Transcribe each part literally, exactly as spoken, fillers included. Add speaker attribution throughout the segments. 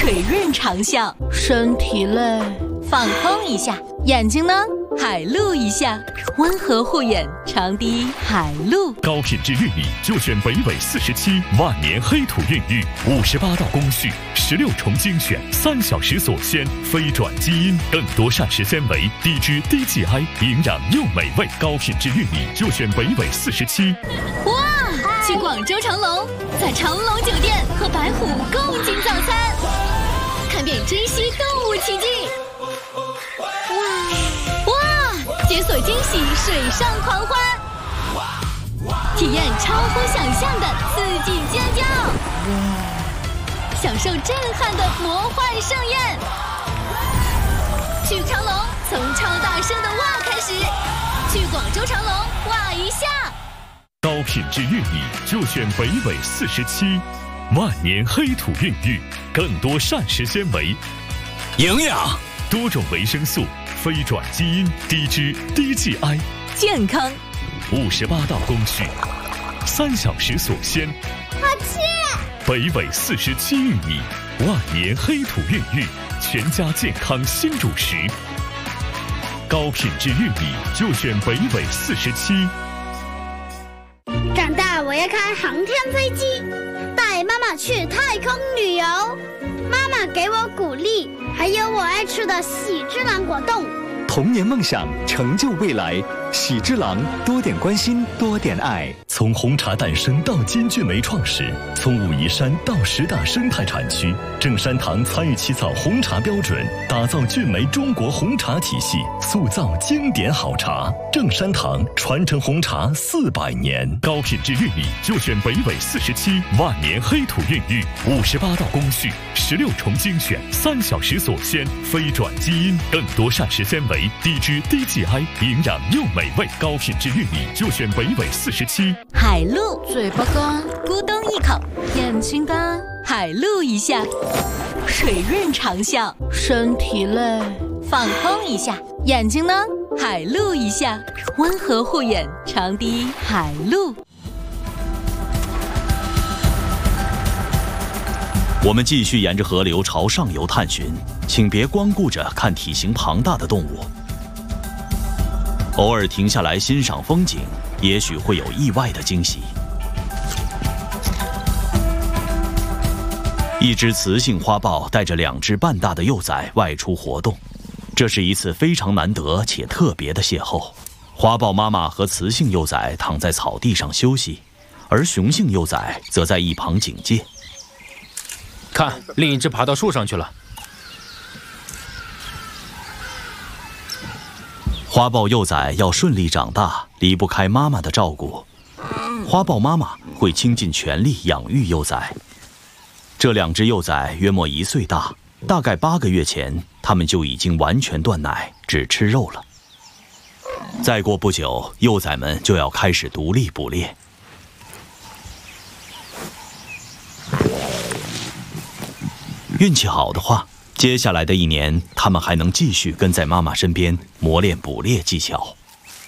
Speaker 1: 水润长效，
Speaker 2: 身体累，
Speaker 1: 放空一下。眼睛呢？海陆一下，温和护眼，长堤海陆。
Speaker 3: 高品质玉米就选北纬四十七万年黑土孕育，五十八道工序，十六重精选，三小时锁鲜，非转基因，更多膳食纤维，低脂低 G I， 营养又美味。高品质玉米就选北纬四十七。
Speaker 1: 哇！去广州长隆，在长隆酒店和白虎共进早餐，看遍珍稀动物奇迹。解锁惊喜水上狂欢，体验超乎想象的刺激尖叫，享受震撼的魔幻盛宴。去长隆，从超大声的哇开始，去广州长隆哇一下。
Speaker 3: 高品质玉米就选北纬四十七，万年黑土孕育，更多膳食纤维，
Speaker 4: 营养，
Speaker 3: 多种维生素。非转基因，低脂低 G I，
Speaker 1: 健康，
Speaker 3: 五十八道工序，三小时锁鲜。
Speaker 5: 好吃！
Speaker 3: 北纬四十七玉米，万年黑土孕育，全家健康新主食。高品质玉米就选北纬四十七。
Speaker 5: 长大我要开航天飞机，带妈妈去太空旅游。妈妈给我鼓励。还有我爱吃的喜之郎果冻。
Speaker 6: 童年梦想，成就未来。喜之郎，多点关心，多点爱。
Speaker 7: 从红茶诞生到金骏眉创始，从武夷山到十大生态产区，正山堂参与起草红茶标准，打造骏眉中国红茶体系，塑造经典好茶。正山堂传承红茶四百年。
Speaker 3: 高品质玉米就选北纬四十七，万年黑土孕育，五十八道工序，十六重精选，三小时锁鲜，非转基因，更多膳食纤维，低脂低 G I， 营养又美味。高品质玉米就选北纬四十七。
Speaker 1: 海陆，
Speaker 2: 嘴巴干，
Speaker 1: 咕咚一口；
Speaker 2: 眼睛干，
Speaker 1: 海陆一下，水润长效，
Speaker 2: 身体累，
Speaker 1: 放空一下。眼睛呢？海陆一下，温和护眼，长堤海陆。
Speaker 4: 我们继续沿着河流朝上游探寻，请别光顾着看体型庞大的动物，偶尔停下来欣赏风景，也许会有意外的惊喜。一只雌性花豹带着两只半大的幼崽外出活动，这是一次非常难得且特别的邂逅。花豹妈妈和雌性幼崽躺在草地上休息，而雄性幼崽则在一旁警戒。
Speaker 8: 看，另一只爬到树上去了。
Speaker 4: 花豹幼崽要顺利长大，离不开妈妈的照顾。花豹妈妈会倾尽全力养育幼崽。这两只幼崽约莫一岁大，大概八个月前，它们就已经完全断奶，只吃肉了。再过不久，幼崽们就要开始独立捕猎。运气好的话，接下来的一年，它们还能继续跟在妈妈身边磨练捕猎技巧。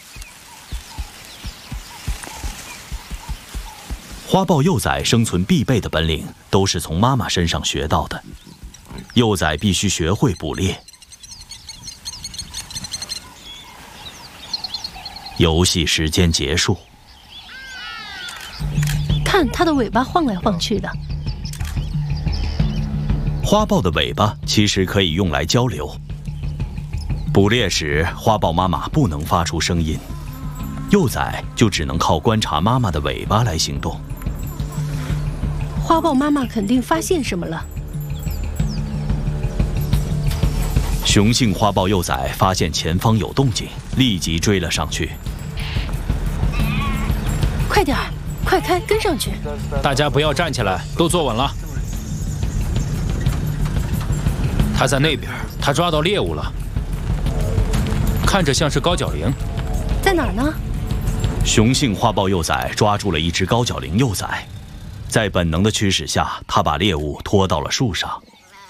Speaker 4: 花豹幼崽生存必备的本领都是从妈妈身上学到的，幼崽必须学会捕猎。游戏时间结束。
Speaker 2: 看它的尾巴晃来晃去的。
Speaker 4: 花豹的尾巴其实可以用来交流。捕猎时，花豹妈妈不能发出声音，幼崽就只能靠观察妈妈的尾巴来行动。
Speaker 2: 花豹妈妈肯定发现什么了。
Speaker 4: 雄性花豹幼崽发现前方有动静，立即追了上去。
Speaker 2: 快点儿，快开，跟上去！
Speaker 8: 大家不要站起来，都坐稳了。他在那边，他抓到猎物了，看着像是高角羚。
Speaker 2: 在哪儿呢？
Speaker 4: 雄性花豹幼崽抓住了一只高角羚幼崽，在本能的驱使下，他把猎物拖到了树上。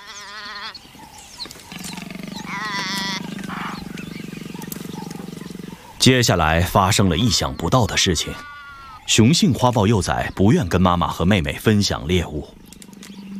Speaker 4: 接下来发生了意想不到的事情，雄性花豹幼崽不愿跟妈妈和妹妹分享猎物，